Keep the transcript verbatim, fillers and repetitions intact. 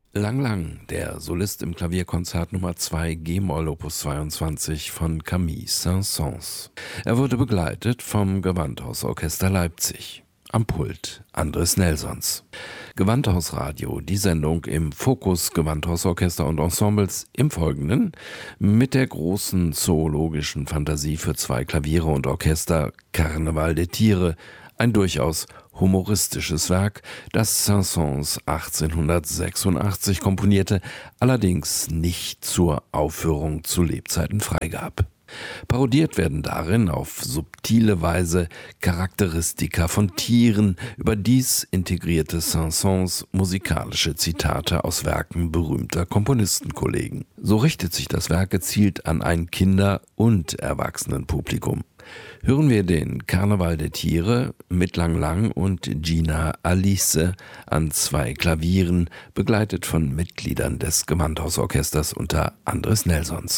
Lang Lang, der Solist im Klavierkonzert Nummer zwei G-Moll Opus zweiundzwanzig von Camille Saint-Saëns. Er wurde begleitet vom Gewandhausorchester Leipzig. Am Pult Andres Nelsons. Gewandhausradio, die Sendung im Fokus Gewandhausorchester und Ensembles im Folgenden mit der großen zoologischen Fantasie für zwei Klaviere und Orchester Karneval der Tiere, ein durchaus humoristisches Werk, das Saint-Saëns achtzehnhundertsechsundachtzig komponierte, allerdings nicht zur Aufführung zu Lebzeiten freigab. Parodiert werden darin auf subtile Weise Charakteristika von Tieren, überdies integrierte Saint-Saëns musikalische Zitate aus Werken berühmter Komponistenkollegen. So richtet sich das Werk gezielt an ein Kinder- und Erwachsenenpublikum. Hören wir den Karneval der Tiere mit Lang Lang und Gina Alice an zwei Klavieren, begleitet von Mitgliedern des Gewandhausorchesters unter Andres Nelsons.